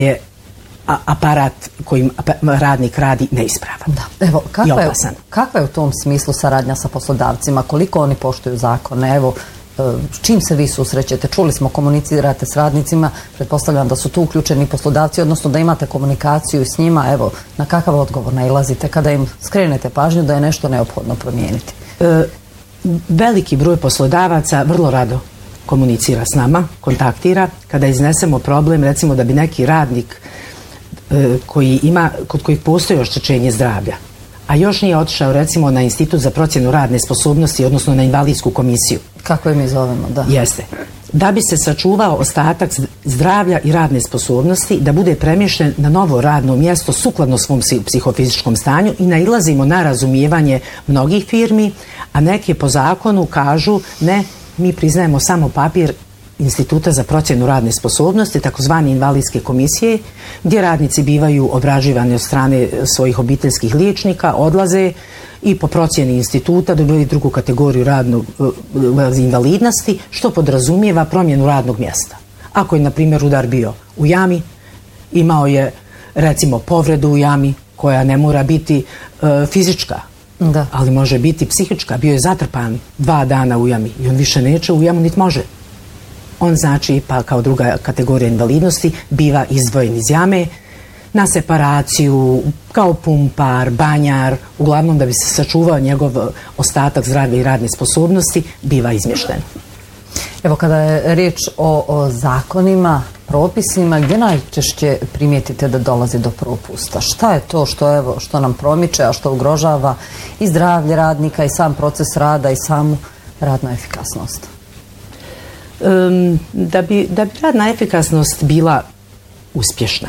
je aparat kojim radnik radi neispravan. Da. Evo, kakva je u tom smislu saradnja sa poslodavcima? Koliko oni poštuju zakone? Evo, s čim se vi susrećete? Čuli smo, komunicirate s radnicima, pretpostavljam da su tu uključeni poslodavci, odnosno da imate komunikaciju s njima. Evo, na kakav odgovor nailazite kada im skrenete pažnju da je nešto neophodno promijeniti? Veliki broj poslodavaca vrlo rado komunicira s nama, kontaktira. Kada iznesemo problem, recimo da bi neki radnik kod kojih postoji oštećenje zdravlja, a još nije otišao recimo na Institut za procjenu radne sposobnosti, odnosno na invalidsku komisiju. Kako je mi zovemo, da. Jeste. Da bi se sačuvao ostatak zdravlja i radne sposobnosti, da bude premješten na novo radno mjesto sukladno svom psihofizičkom stanju, i nailazimo na razumijevanje mnogih firmi, a neke po zakonu kažu ne, mi priznajemo samo papir Instituta za procjenu radne sposobnosti, takozvani invalidske komisije, gdje radnici bivaju obrađivani od strane svojih obiteljskih liječnika, odlaze i po procjeni instituta dobiju drugu kategoriju radnog invalidnosti, što podrazumijeva promjenu radnog mjesta. Ako je, na primjer, udar bio u jami, imao je, recimo, povredu u jami koja ne mora biti fizička, da, ali može biti psihička. Bio je zatrpan 2 dana u jami i on više neće u jamu, niti može. On, znači, pa kao druga kategorija invalidnosti, biva izdvojen iz jame na separaciju, kao pumpar, banjar, uglavnom da bi se sačuvao njegov ostatak zdravlja i radne sposobnosti, biva izmješten. Evo, kada je riječ o zakonima, propisima, gdje najčešće primijetite da dolazi do propusta? Šta je to što nam promiče, a što ugrožava i zdravlje radnika i sam proces rada i samu radnu efikasnost? Da bi radna efikasnost bila uspješna,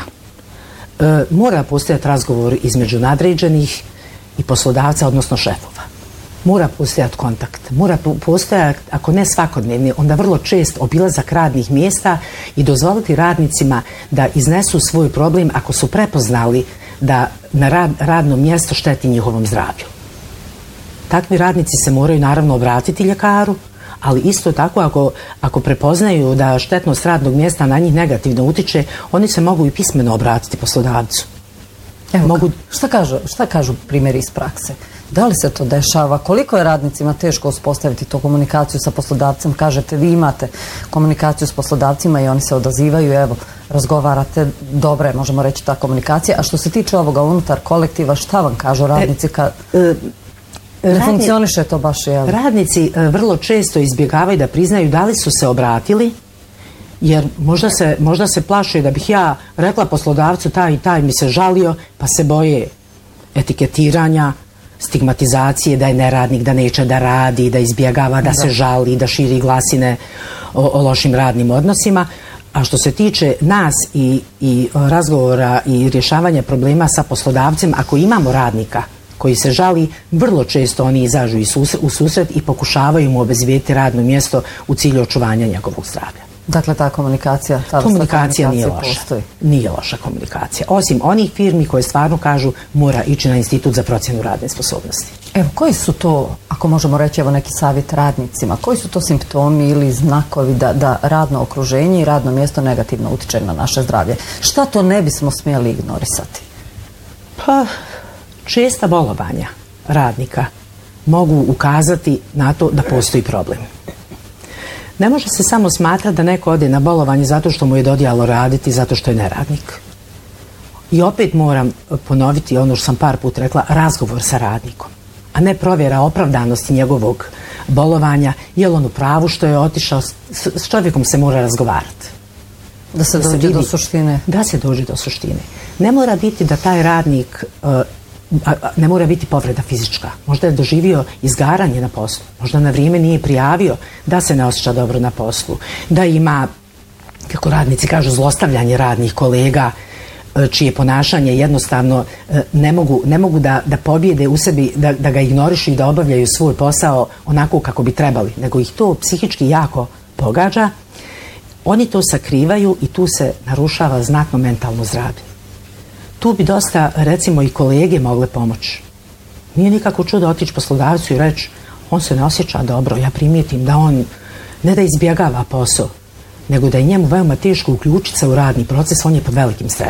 mora postojati razgovor između nadređenih i poslodavca, odnosno šefova. Mora postojati kontakt, mora postojati, ako ne svakodnevni, onda vrlo čest obilazak radnih mjesta i dozvoliti radnicima da iznesu svoj problem ako su prepoznali da na radno mjesto šteti njihovom zdravlju. Takvi radnici se moraju naravno obratiti ljekaru, ali isto tako ako prepoznaju da štetnost radnog mjesta na njih negativno utiče, oni se mogu i pismeno obratiti poslodavcu. Evo, šta kažu primjeri iz prakse? Da li se to dešava? Koliko je radnicima teško uspostaviti to komunikaciju sa poslodavcem? Kažete, vi imate komunikaciju s poslodavcima i oni se odazivaju, evo, razgovarate, dobra je, možemo reći, ta komunikacija. A što se tiče ovoga unutar kolektiva, šta vam kažu radnici ne funkcioniše to baš, jel? Radnici vrlo često izbjegavaju da priznaju da li su se obratili, jer možda se plaše da bih ja rekla poslodavcu taj i taj mi se žalio, pa se boje etiketiranja, stigmatizacije, da je neradnik, da neće da radi, da izbjegava, da se žali, da širi glasine o lošim radnim odnosima. A što se tiče nas i razgovora i rješavanja problema sa poslodavcem, ako imamo radnika koji se žali, vrlo često oni izađu u susret i pokušavaju mu obezbijediti radno mjesto u cilju očuvanja njegovog zdravlja. Dakle, ta komunikacija nije loša. Nije loša komunikacija. Osim onih firmi koje stvarno kažu mora ići na Institut za procjenu radne sposobnosti. Evo, koji su to, ako možemo reći, evo neki savjet radnicima, koji su to simptomi ili znakovi da radno okruženje i radno mjesto negativno utiče na naše zdravlje? Šta to ne bismo smjeli ignorisati? Pa, česta bolovanja radnika mogu ukazati na to da postoji problem. Ne može se samo smatrati da neko ode na bolovanje zato što mu je dodijalo raditi, zato što je neradnik. I opet moram ponoviti ono što sam par put rekla, razgovor sa radnikom, a ne provjera opravdanosti njegovog bolovanja, je li on u pravu što je otišao, s čovjekom se mora razgovarati. Da se dođe do suštine. Da se dođe do suštine. Ne mora biti da taj radnik, ne mora biti povreda fizička. Možda je doživio izgaranje na poslu. Možda na vrijeme nije prijavio da se ne osjeća dobro na poslu. Da ima, kako radnici kažu, zlostavljanje radnih kolega, čije ponašanje jednostavno ne mogu da pobjede u sebi, da ga ignorišu i da obavljaju svoj posao onako kako bi trebali, nego ih to psihički jako pogađa. Oni to sakrivaju i tu se narušava znatno mentalno zdravlje. Tu bi dosta, recimo, i kolege mogle pomoći. Nije nikako čudo otići poslodavcu i reći, on se ne osjeća dobro, ja primijetim da on ne da izbjegava posao, nego da je njemu veoma teško uključiti se u radni proces, on je pod velikim stresom.